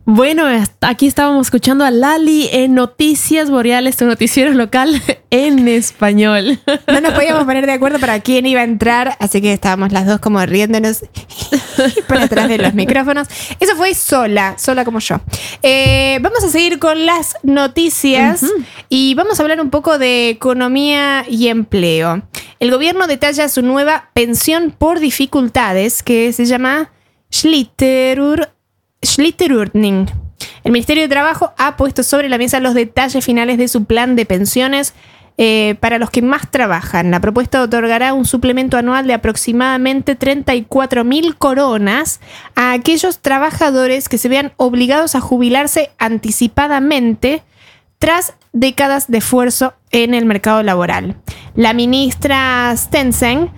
Bueno, aquí estábamos escuchando a Lali en Noticias Boreales, tu noticiero local en español. No nos podíamos poner de acuerdo para quién iba a entrar, así que estábamos las dos como riéndonos por atrás de los micrófonos. Eso fue sola como yo. Vamos a seguir con las noticias y vamos a hablar un poco de economía y empleo. El gobierno detalla su nueva pensión por dificultades que se llama Schlitterurning. El Ministerio de Trabajo ha puesto sobre la mesa los detalles finales de su plan de pensiones para los que más trabajan. La propuesta otorgará un suplemento anual de aproximadamente 34.000 coronas a aquellos trabajadores que se vean obligados a jubilarse anticipadamente tras décadas de esfuerzo en el mercado laboral. La ministra Steensen